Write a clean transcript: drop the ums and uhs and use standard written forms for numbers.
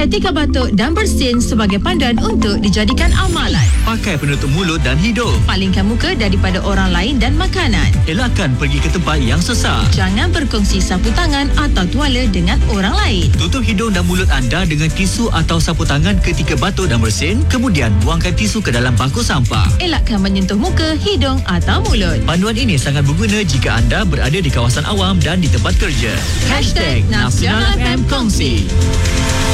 Etika batuk dan bersin sebagai panduan untuk dijadikan amalan. Pakai penutup mulut dan hidung. Palingkan muka daripada orang lain dan makanan. Elakkan pergi ke tempat yang sesak. Jangan berkongsi sapu tangan atau tuala dengan orang lain. Tutup hidung dan mulut anda dengan tisu atau sapu tangan ketika batuk dan bersin, kemudian buangkan tisu ke dalam bangku sampah. Elakkan menyentuh muka, hidung atau mulut. Panduan ini sangat berguna jika anda berada di kawasan awam dan di tempat kerja. #Nasional FM Kongsi.